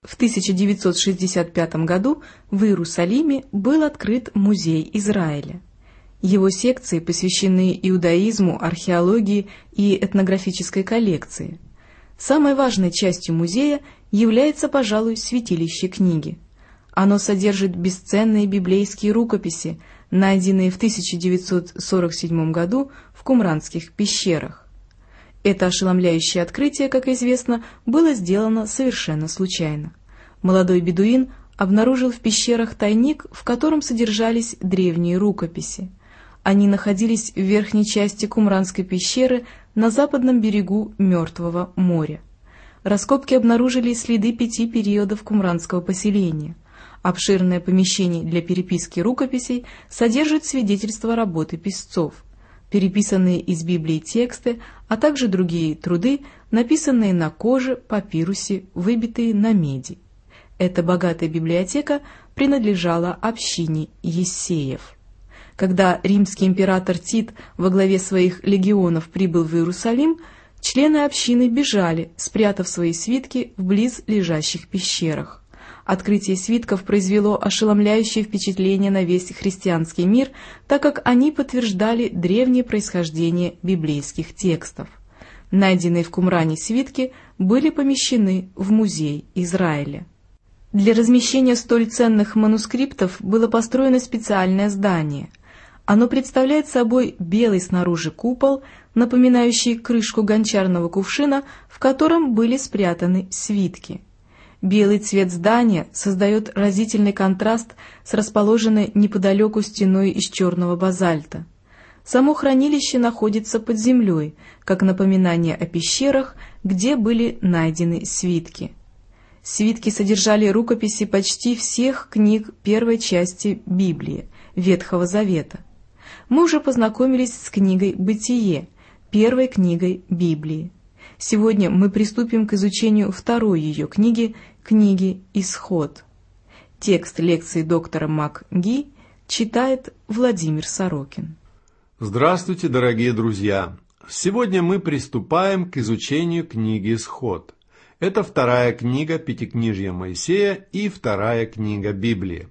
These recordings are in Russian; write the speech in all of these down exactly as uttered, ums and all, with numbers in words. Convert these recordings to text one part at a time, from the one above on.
В тысяча девятьсот шестьдесят пятом году в Иерусалиме был открыт Музей Израиля. Его секции посвящены иудаизму, археологии и этнографической коллекции. Самой важной частью музея является, пожалуй, святилище книги. Оно содержит бесценные библейские рукописи, найденные в тысяча девятьсот сорок седьмом году в Кумранских пещерах. Это ошеломляющее открытие, как известно, было сделано совершенно случайно. Молодой бедуин обнаружил в пещерах тайник, в котором содержались древние рукописи. Они находились в верхней части Кумранской пещеры на западном берегу Мертвого моря. Раскопки обнаружили следы пяти периодов кумранского поселения. Обширное помещение для переписки рукописей содержит свидетельства работы писцов, переписанные из Библии тексты, а также другие труды, написанные на коже, папирусе, выбитые на меди. Эта богатая библиотека принадлежала общине Ессеев. Когда римский император Тит во главе своих легионов прибыл в Иерусалим, члены общины бежали, спрятав свои свитки в близлежащих пещерах. Открытие свитков произвело ошеломляющее впечатление на весь христианский мир, так как они подтверждали древнее происхождение библейских текстов. Найденные в Кумране свитки были помещены в Музей Израиля. Для размещения столь ценных манускриптов было построено специальное здание. Оно представляет собой белый снаружи купол, напоминающий крышку гончарного кувшина, в котором были спрятаны свитки. Белый цвет здания создает разительный контраст с расположенной неподалеку стеной из черного базальта. Само хранилище находится под землей, как напоминание о пещерах, где были найдены свитки. Свитки содержали рукописи почти всех книг первой части Библии, Ветхого Завета. Мы уже познакомились с книгой «Бытие», первой книгой Библии. Сегодня мы приступим к изучению второй ее книги, книги «Исход». Текст лекции доктора МакГи читает Владимир Сорокин. Здравствуйте, дорогие друзья! Сегодня мы приступаем к изучению книги «Исход». Это вторая книга Пятикнижья Моисея и вторая книга Библии.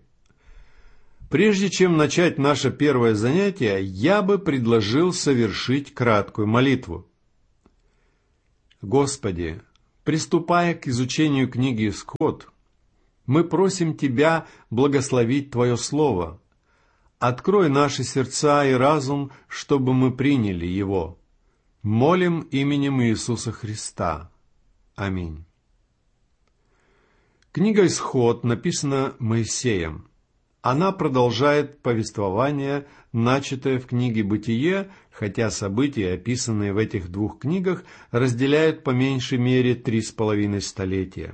Прежде чем начать наше первое занятие, я бы предложил совершить краткую молитву. Господи, приступая к изучению книги «Исход», мы просим Тебя благословить Твое Слово. Открой наши сердца и разум, чтобы мы приняли его. Молим именем Иисуса Христа. Аминь. Книга «Исход» написана Моисеем. Она продолжает повествование, начатое в книге «Бытие», хотя события, описанные в этих двух книгах, разделяют по меньшей мере три с половиной столетия.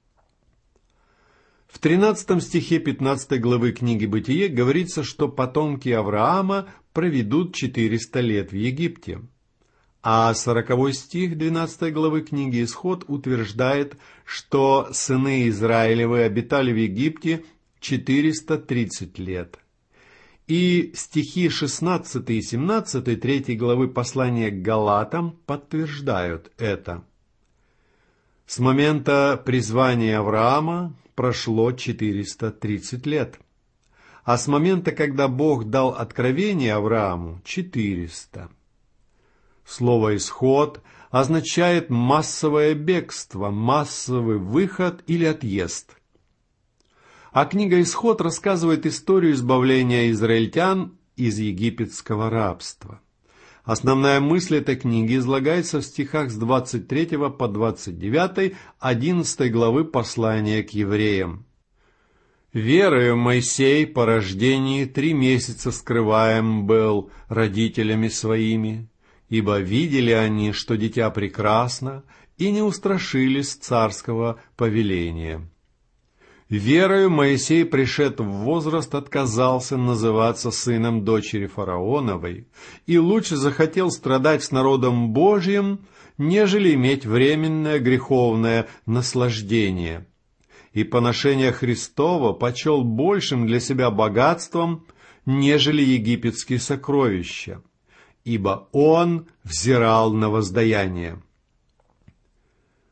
В тринадцатом стихе пятнадцатой главы книги «Бытие» говорится, что потомки Авраама проведут четыреста лет в Египте. А сороковой стих двенадцатой главы книги «Исход» утверждает, что сыны Израилевы обитали в Египте четыреста тридцать лет. И стихи шестнадцатый и семнадцатый третьей главы послания к Галатам подтверждают это. С момента призвания Авраама прошло четыреста тридцать лет, а с момента, когда Бог дал откровение Аврааму, четыреста. Слово «исход» означает массовое бегство, массовый выход или отъезд. А книга «Исход» рассказывает историю избавления израильтян из египетского рабства. Основная мысль этой книги излагается в стихах с двадцать третьего по двадцать девятый одиннадцатой главы послания к евреям. «Верою Моисей по рождении три месяца скрываем был родителями своими, ибо видели они, что дитя прекрасно, и не устрашились царского повеления. Верою Моисей, пришед в возраст, отказался называться сыном дочери фараоновой, и лучше захотел страдать с народом Божьим, нежели иметь временное греховное наслаждение. И поношение Христово почел большим для себя богатством, нежели египетские сокровища, ибо он взирал на воздаяние».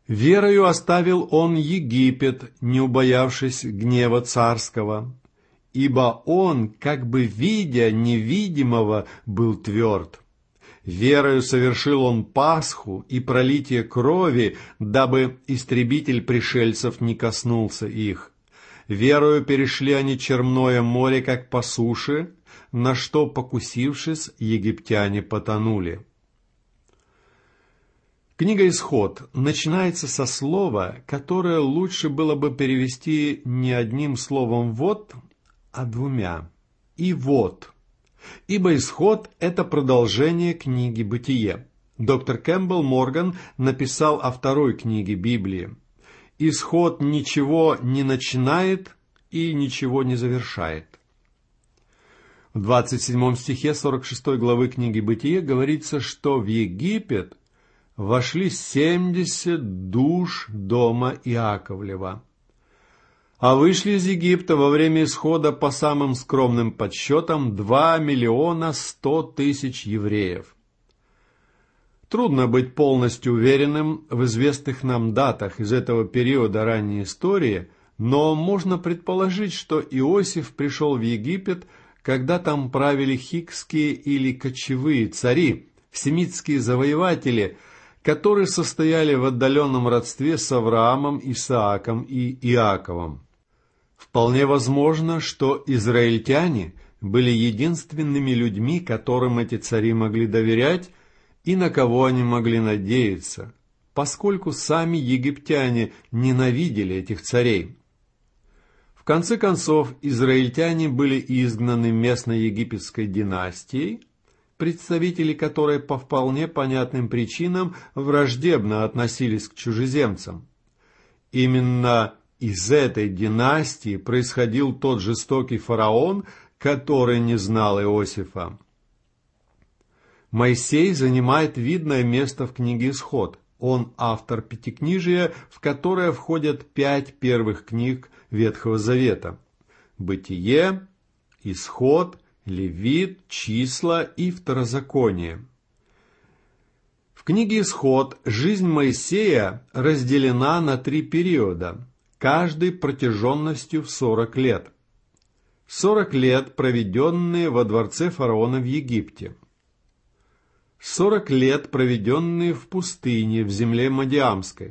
Верою оставил он Египет, не убоявшись гнева царского, ибо он, как бы видя невидимого, был тверд. Верою совершил он Пасху и пролитие крови, дабы истребитель пришельцев не коснулся их. Верою перешли они Черное море, как по суше, на что, покусившись, египтяне потонули. Книга «Исход» начинается со слова, которое лучше было бы перевести не одним словом «вот», а двумя. «И вот». Ибо «Исход» — это продолжение книги «Бытие». Доктор Кэмпбелл Морган написал о второй книге Библии. «Исход» ничего не начинает и ничего не завершает. В двадцать седьмом стихе сорок шестой главы книги «Бытие» говорится, что в Египет вошли семьдесят душ дома Иаковлева, а вышли из Египта во время исхода по самым скромным подсчетам два миллиона сто тысяч евреев. Трудно быть полностью уверенным в известных нам датах из этого периода ранней истории, но можно предположить, что Иосиф пришел в Египет, когда там правили хикские или кочевые цари, семитские завоеватели, которые состояли в отдаленном родстве с Авраамом, Исааком и Иаковом. Вполне возможно, что израильтяне были единственными людьми, которым эти цари могли доверять и на кого они могли надеяться, поскольку сами египтяне ненавидели этих царей. В конце концов, израильтяне были изгнаны местной египетской династией, представители которой по вполне понятным причинам враждебно относились к чужеземцам. Именно из этой династии происходил тот жестокий фараон, который не знал Иосифа. Моисей занимает видное место в книге «Исход». Он автор Пятикнижия, в которое входят пять первых книг Ветхого Завета: «Бытие», «Исход», «Левит», «Числа» и «Второзаконие». В книге «Исход» жизнь Моисея разделена на три периода, каждый протяженностью в сорок лет. Сорок лет, проведенные во дворце фараона в Египте. Сорок лет, проведенные в пустыне, в земле Мадиамской.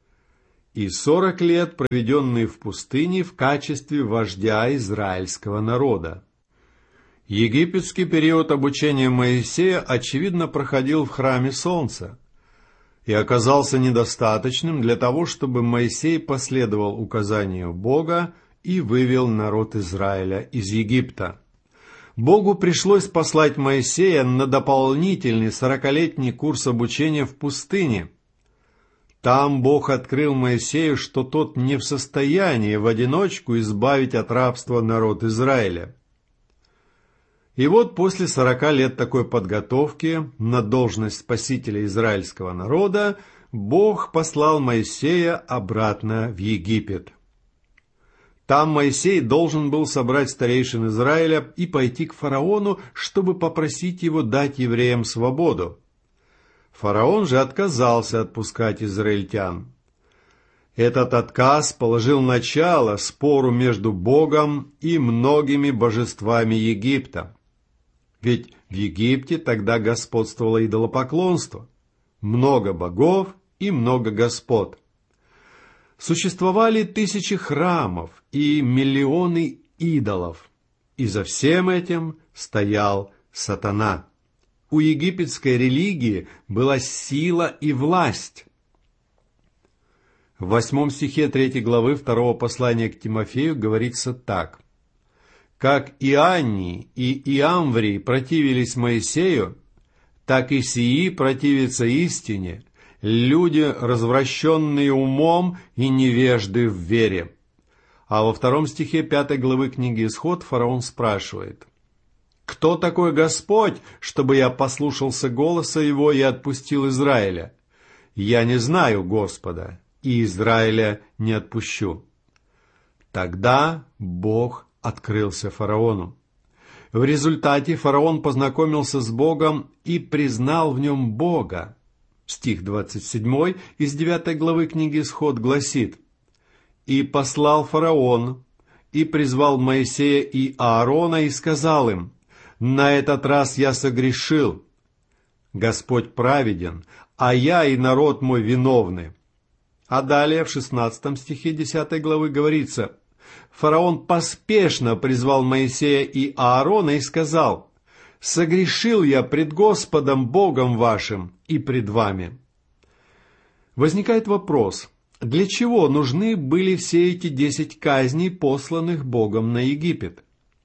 И сорок лет, проведенные в пустыне в качестве вождя израильского народа. Египетский период обучения Моисея, очевидно, проходил в храме Солнца и оказался недостаточным для того, чтобы Моисей последовал указанию Бога и вывел народ Израиля из Египта. Богу пришлось послать Моисея на дополнительный сорокалетний курс обучения в пустыне. Там Бог открыл Моисею, что тот не в состоянии в одиночку избавить от рабства народ Израиля. И вот после сорока лет такой подготовки на должность спасителя израильского народа Бог послал Моисея обратно в Египет. Там Моисей должен был собрать старейшин Израиля и пойти к фараону, чтобы попросить его дать евреям свободу. Фараон же отказался отпускать израильтян. Этот отказ положил начало спору между Богом и многими божествами Египта. Ведь в Египте тогда господствовало идолопоклонство, много богов и много господ. Существовали тысячи храмов и миллионы идолов, и за всем этим стоял сатана. У египетской религии была сила и власть. В восьмом стихе третьей главы второго послания к Тимофею говорится так: «Как Ианний и Иамврий противились Моисею, так и сии противятся истине, люди, развращенные умом и невежды в вере». А во втором стихе пятой главы книги «Исход» фараон спрашивает: «Кто такой Господь, чтобы я послушался голоса его и отпустил Израиля? Я не знаю Господа, и Израиля не отпущу». Тогда Бог открылся фараону. В результате фараон познакомился с Богом и признал в нем Бога. Стих двадцать седьмой из девятой главы книги Исход гласит: «И послал фараон, и призвал Моисея и Аарона, и сказал им: на этот раз я согрешил. Господь праведен, а я и народ мой виновны». А далее в шестнадцатом стихе десятой главы говорится: «Фараон поспешно призвал Моисея и Аарона и сказал: согрешил я пред Господом Богом вашим и пред вами». Возникает вопрос: для чего нужны были все эти десять казней, посланных Богом на Египет?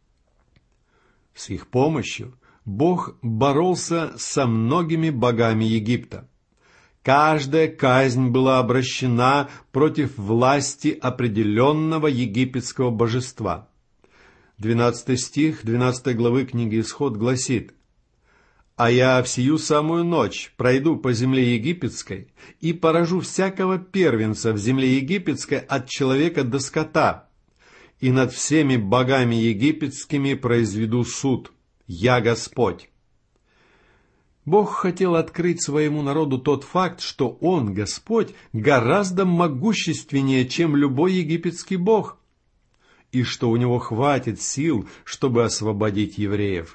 С их помощью Бог боролся со многими богами Египта. Каждая казнь была обращена против власти определенного египетского божества. двенадцатый стих двенадцатой главы книги Исход гласит: «А я в сию самую ночь пройду по земле египетской и поражу всякого первенца в земле египетской от человека до скота, и над всеми богами египетскими произведу суд. Я Господь». Бог хотел открыть своему народу тот факт, что Он, Господь, гораздо могущественнее, чем любой египетский бог, и что у Него хватит сил, чтобы освободить евреев.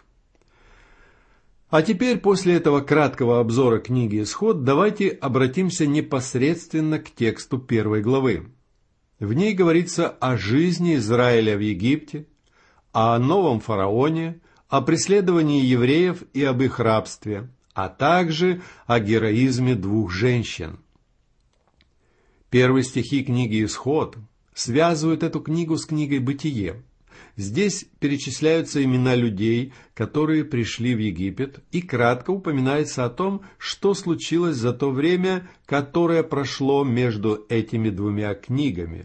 А теперь, после этого краткого обзора книги Исход, давайте обратимся непосредственно к тексту первой главы. В ней говорится о жизни Израиля в Египте, о новом фараоне, о преследовании евреев и об их рабстве, а также о героизме двух женщин. Первые стихи книги Исход связывают эту книгу с книгой Бытие. Здесь перечисляются имена людей, которые пришли в Египет, и кратко упоминается о том, что случилось за то время, которое прошло между этими двумя книгами.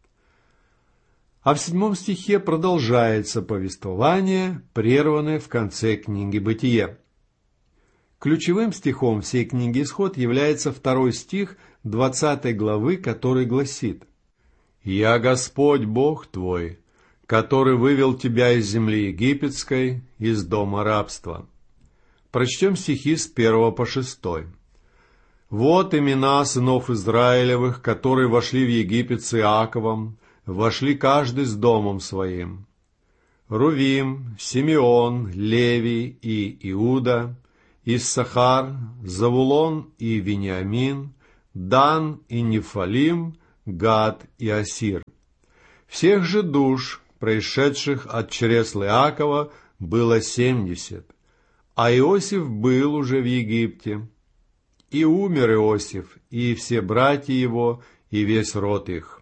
А в седьмом стихе продолжается повествование, прерванное в конце книги Бытие. Ключевым стихом всей книги Исход является второй стих двадцатой главы, который гласит: «Я Господь Бог твой, который вывел тебя из земли египетской, из дома рабства». Прочтем стихи с первого по шестой. «Вот имена сынов Израилевых, которые вошли в Египет с Иаковом, вошли каждый с домом своим: Рувим, Симеон, Левий и Иуда, Иссахар, Завулон и Вениамин, Дан и Нефалим, Гад и Асир. Всех же душ, происшедших от чресл Иакова, было семьдесят, а Иосиф был уже в Египте. И умер Иосиф, и все братья его, и весь род их».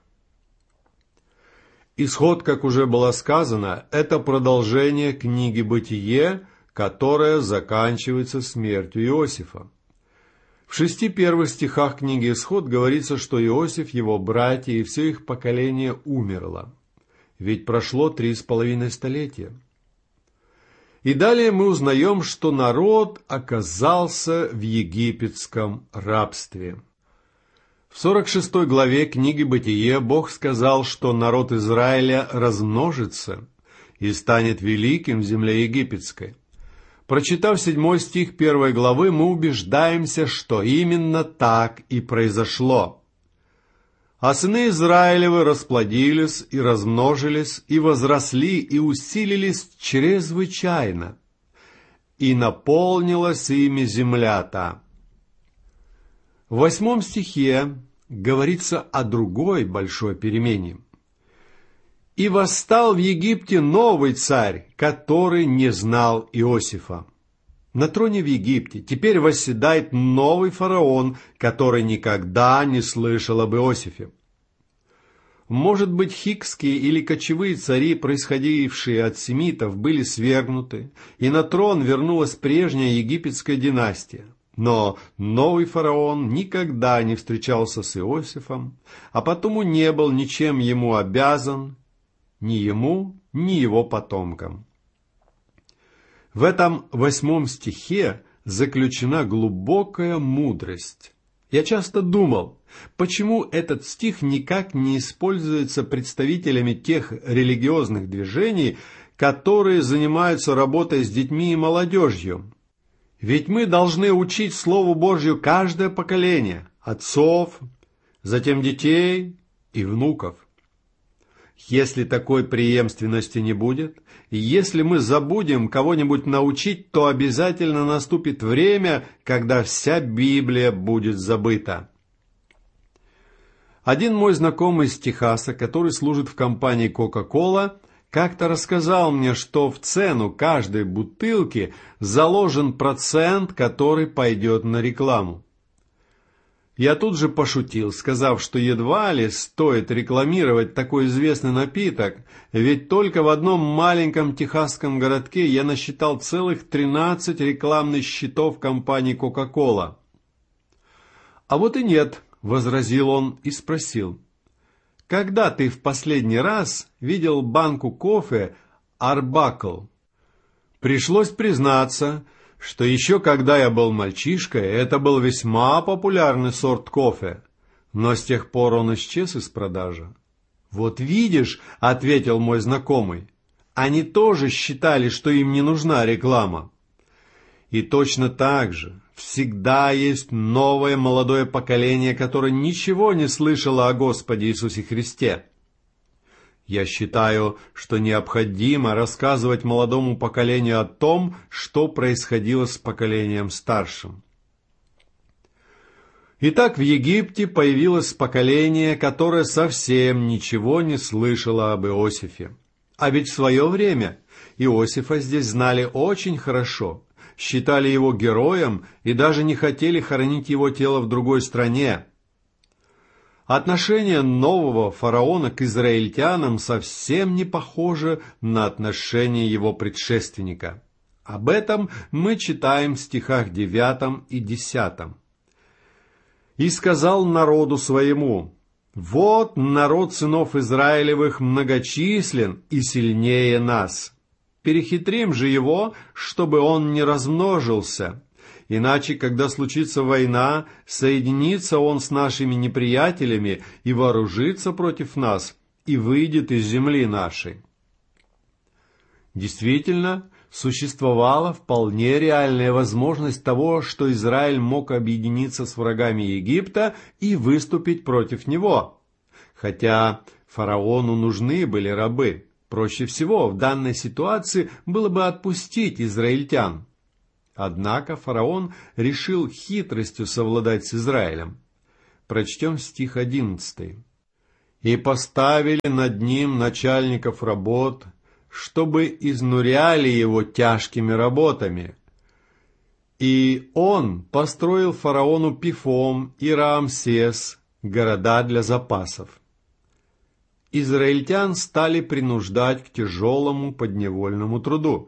Исход, как уже было сказано, это продолжение книги Бытие, которая заканчивается смертью Иосифа. В шести первых стихах книги Исход говорится, что Иосиф, его братья и все их поколение умерло. Ведь прошло три с половиной столетия. И далее мы узнаем, что народ оказался в египетском рабстве. В сорок шестой главе книги Бытие Бог сказал, что народ Израиля размножится и станет великим в земле египетской. Прочитав седьмой стих первой главы, мы убеждаемся, что именно так и произошло. «А сыны Израилевы расплодились и размножились, и возросли, и усилились чрезвычайно, и наполнилась ими земля та». В восьмом стихе говорится о другой большой перемене. «И восстал в Египте новый царь, который не знал Иосифа». На троне в Египте теперь восседает новый фараон, который никогда не слышал об Иосифе. Может быть, хикские или кочевые цари, происходившие от семитов, были свергнуты, и на трон вернулась прежняя египетская династия. Но новый фараон никогда не встречался с Иосифом, а потому не был ничем ему обязан, ни ему, ни его потомкам. В этом восьмом стихе заключена глубокая мудрость. Я часто думал, почему этот стих никак не используется представителями тех религиозных движений, которые занимаются работой с детьми и молодежью. Ведь мы должны учить Слову Божью каждое поколение, отцов, затем детей и внуков. Если такой преемственности не будет, и если мы забудем кого-нибудь научить, то обязательно наступит время, когда вся Библия будет забыта. Один мой знакомый из Техаса, который служит в компании Coca-Cola, как-то рассказал мне, что в цену каждой бутылки заложен процент, который пойдет на рекламу. Я тут же пошутил, сказав, что едва ли стоит рекламировать такой известный напиток, ведь только в одном маленьком техасском городке я насчитал целых тринадцать рекламных щитов компании Coca-Cola. «А вот и нет», — возразил он и спросил, «когда ты в последний раз видел банку кофе «Арбакл»?» Пришлось признаться, что еще когда я был мальчишкой, это был весьма популярный сорт кофе, но с тех пор он исчез из продажи. «Вот видишь», — ответил мой знакомый, — «они тоже считали, что им не нужна реклама». И точно так же всегда есть новое молодое поколение, которое ничего не слышало о Господе Иисусе Христе. Я считаю, что необходимо рассказывать молодому поколению о том, что происходило с поколением старшим. Итак, в Египте появилось поколение, которое совсем ничего не слышало об Иосифе. А ведь в свое время Иосифа здесь знали очень хорошо, считали его героем и даже не хотели хоронить его тело в другой стране. Отношение нового фараона к израильтянам совсем не похоже на отношение его предшественника. Об этом мы читаем в стихах девятом и десятом. «И сказал народу своему: вот народ сынов Израилевых многочислен и сильнее нас. Перехитрим же его, чтобы он не размножился. Иначе, когда случится война, соединится он с нашими неприятелями и вооружится против нас, и выйдет из земли нашей». Действительно, существовала вполне реальная возможность того, что Израиль мог объединиться с врагами Египта и выступить против него. Хотя фараону нужны были рабы, проще всего в данной ситуации было бы отпустить израильтян. Однако фараон решил хитростью совладать с Израилем. Прочтем стих одиннадцатый. «И поставили над ним начальников работ, чтобы изнуряли его тяжкими работами. И он построил фараону Пифом и Раамсес, города для запасов». Израильтян стали принуждать к тяжелому подневольному труду.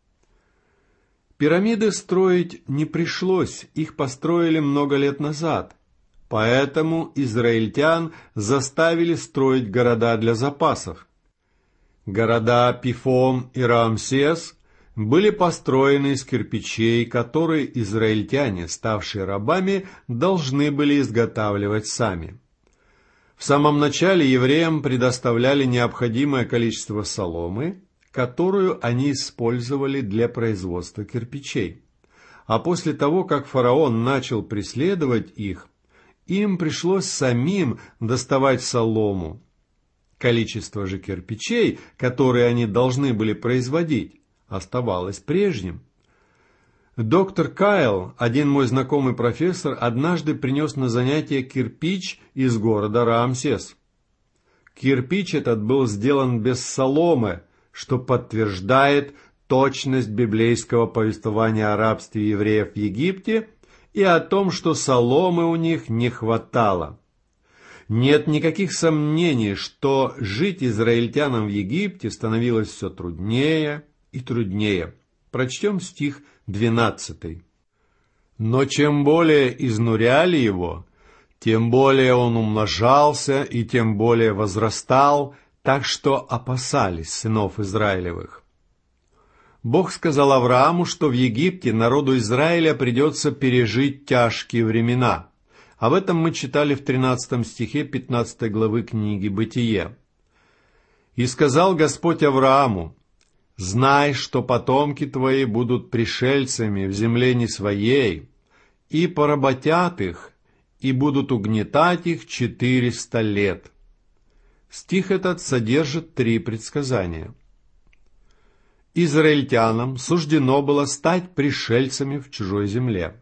Пирамиды строить не пришлось, их построили много лет назад, поэтому израильтян заставили строить города для запасов. Города Пифом и Раамсес были построены из кирпичей, которые израильтяне, ставшие рабами, должны были изготавливать сами. В самом начале евреям предоставляли необходимое количество соломы, которую они использовали для производства кирпичей. А после того, как фараон начал преследовать их, им пришлось самим доставать солому. Количество же кирпичей, которые они должны были производить, оставалось прежним. Доктор Кайл, один мой знакомый профессор, однажды принес на занятие кирпич из города Раамсес. Кирпич этот был сделан без соломы, что подтверждает точность библейского повествования о рабстве евреев в Египте и о том, что соломы у них не хватало. Нет никаких сомнений, что жить израильтянам в Египте становилось все труднее и труднее. Прочтем стих двенадцатый. «Но чем более изнуряли его, тем более он умножался и тем более возрастал, так что опасались сынов Израилевых». Бог сказал Аврааму, что в Египте народу Израиля придется пережить тяжкие времена. Об этом мы читали в тринадцатом стихе пятнадцатой главы книги «Бытие». «И сказал Господь Аврааму: знай, что потомки твои будут пришельцами в земле не своей, и поработят их, и будут угнетать их четыреста лет». Стих этот содержит три предсказания. Израильтянам суждено было стать пришельцами в чужой земле.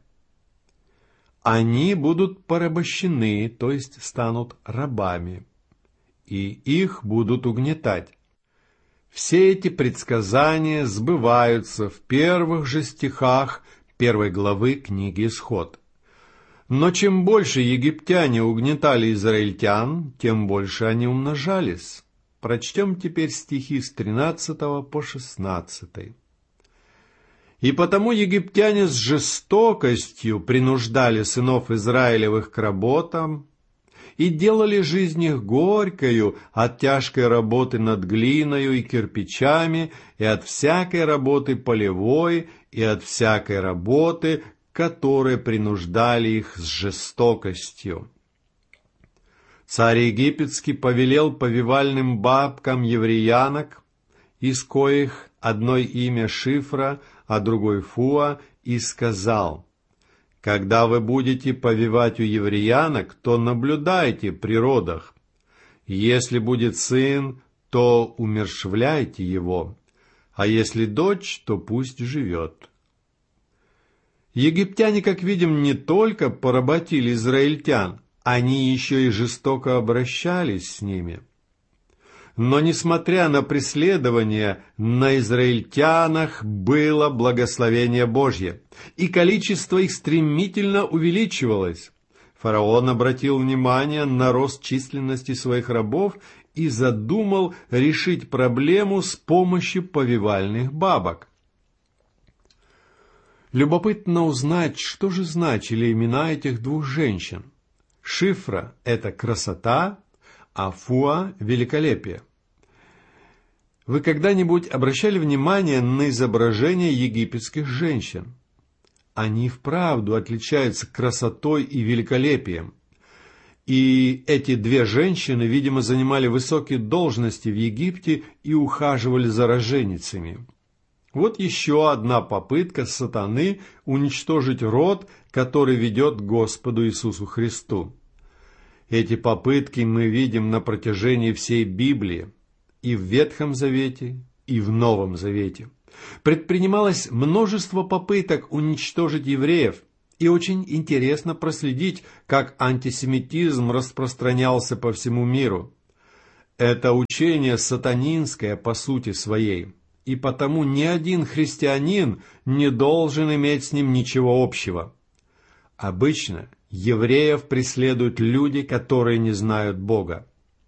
Они будут порабощены, то есть станут рабами, и их будут угнетать. Все эти предсказания сбываются в первых же стихах первой главы книги «Исход». Но чем больше египтяне угнетали израильтян, тем больше они умножались. Прочтем теперь стихи с тринадцатого по шестнадцатый. «И потому египтяне с жестокостью принуждали сынов Израилевых к работам и делали жизнь их горькою от тяжкой работы над глиною и кирпичами, и от всякой работы полевой, и от всякой работы, которые принуждали их с жестокостью. Царь египетский повелел повивальным бабкам евреянок, из коих одной имя Шифра, а другой Фуа, и сказал: когда вы будете повивать у евреянок, то наблюдайте при родах. Если будет сын, то умерщвляйте его, а если дочь, то пусть живет». Египтяне, как видим, не только поработили израильтян, они еще и жестоко обращались с ними. Но, несмотря на преследование, на израильтянах было благословение Божье, и количество их стремительно увеличивалось. Фараон обратил внимание на рост численности своих рабов и задумал решить проблему с помощью повивальных бабок. Любопытно узнать, что же значили имена этих двух женщин. Шифра – это красота, а Фуа – великолепие. Вы когда-нибудь обращали внимание на изображения египетских женщин? Они вправду отличаются красотой и великолепием. И эти две женщины, видимо, занимали высокие должности в Египте и ухаживали за роженицами. Вот еще одна попытка сатаны уничтожить род, который ведет к Господу Иисусу Христу. Эти попытки мы видим на протяжении всей Библии, и в Ветхом Завете, и в Новом Завете. Предпринималось множество попыток уничтожить евреев, и очень интересно проследить, как антисемитизм распространялся по всему миру. Это учение сатанинское по сути своей, и потому ни один христианин не должен иметь с ним ничего общего. Обычно евреев преследуют люди, которые не знают Бога.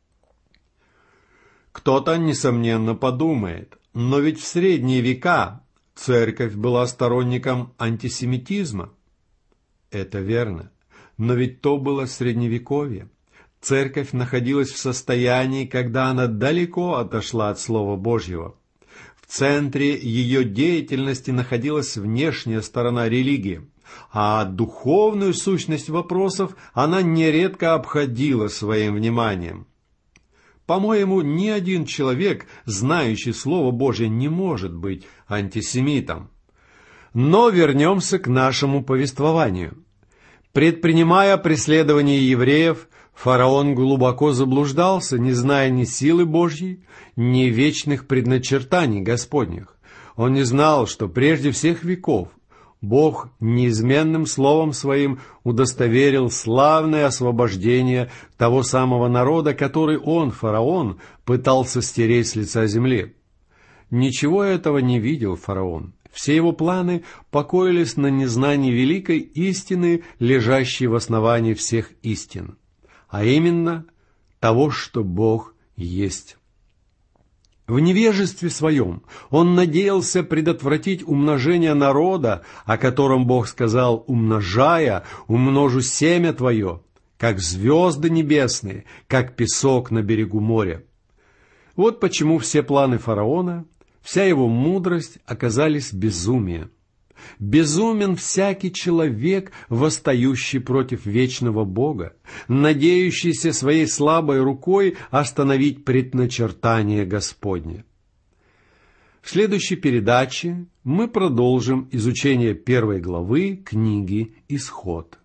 Кто-то, несомненно, подумает, но ведь в средние века церковь была сторонником антисемитизма. Это верно, но ведь то было средневековье. Церковь находилась в состоянии, когда она далеко отошла от Слова Божьего. В центре ее деятельности находилась внешняя сторона религии, а духовную сущность вопросов она нередко обходила своим вниманием. По-моему, ни один человек, знающий Слово Божье, не может быть антисемитом. Но вернемся к нашему повествованию. Предпринимая преследование евреев, фараон глубоко заблуждался, не зная ни силы Божьей, ни вечных предначертаний Господних. Он не знал, что прежде всех веков Бог неизменным словом своим удостоверил славное освобождение того самого народа, который он, фараон, пытался стереть с лица земли. Ничего этого не видел фараон. Все его планы покоились на незнании великой истины, лежащей в основании всех истин, а именно того, что Бог есть. В невежестве своем он надеялся предотвратить умножение народа, о котором Бог сказал: «Умножая, умножу семя твое, как звезды небесные, как песок на берегу моря». Вот почему все планы фараона, вся его мудрость оказались безумием. Безумен всякий человек, восстающий против вечного Бога, надеющийся своей слабой рукой остановить предначертание Господне. В следующей передаче мы продолжим изучение первой главы книги «Исход».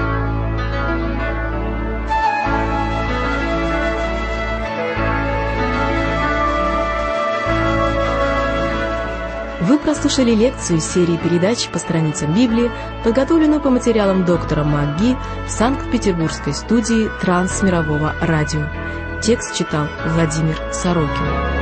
Вы прослушали лекцию из серии передач по страницам Библии, подготовленную по материалам доктора МакГи в Санкт-Петербургской студии Трансмирового радио. Текст читал Владимир Сорокин.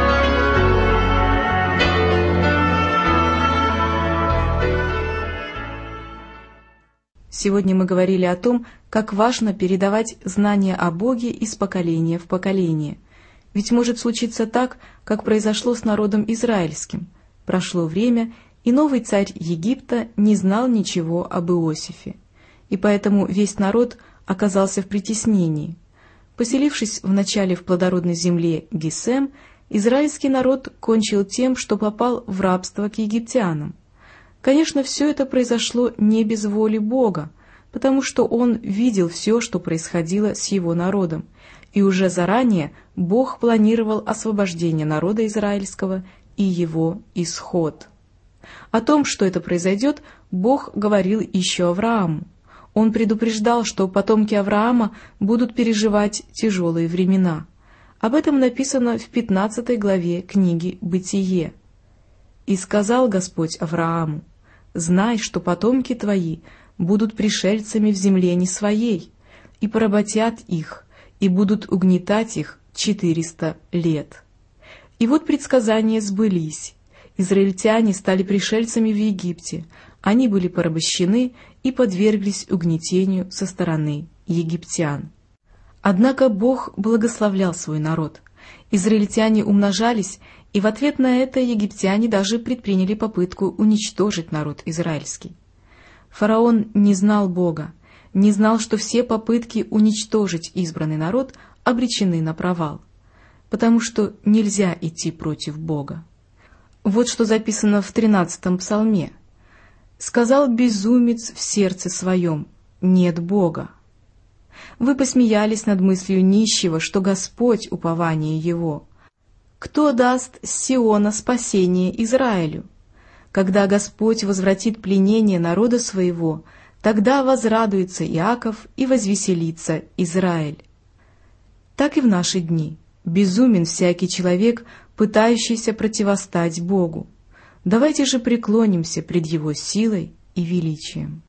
Сегодня мы говорили о том, как важно передавать знания о Боге из поколения в поколение. Ведь может случиться так, как произошло с народом израильским. Прошло время, и новый царь Египта не знал ничего об Иосифе. И поэтому весь народ оказался в притеснении. Поселившись вначале в плодородной земле Гесем, израильский народ кончил тем, что попал в рабство к египтянам. Конечно, все это произошло не без воли Бога, потому что Он видел все, что происходило с Его народом, и уже заранее Бог планировал освобождение народа израильского и его исход. О том, что это произойдет, Бог говорил еще Аврааму. Он предупреждал, что потомки Авраама будут переживать тяжелые времена. Об этом написано в пятнадцатой главе книги «Бытие». «И сказал Господь Аврааму: знай, что потомки твои будут пришельцами в земле не своей, и поработят их, и будут угнетать их четыреста лет». И вот предсказания сбылись. Израильтяне стали пришельцами в Египте, они были порабощены и подверглись угнетению со стороны египтян. Однако Бог благословлял свой народ. Израильтяне умножались, и в ответ на это египтяне даже предприняли попытку уничтожить народ израильский. Фараон не знал Бога, не знал, что все попытки уничтожить избранный народ обречены на провал, потому что нельзя идти против Бога. Вот что записано в тринадцатом псалме. «Сказал безумец в сердце своем: нет Бога». Вы посмеялись над мыслью нищего, что Господь — упование его. Кто даст с Сиона спасение Израилю? Когда Господь возвратит пленение народа своего, тогда возрадуется Иаков и возвеселится Израиль. Так и в наши дни. Безумен всякий человек, пытающийся противостать Богу. Давайте же преклонимся пред Его силой и величием.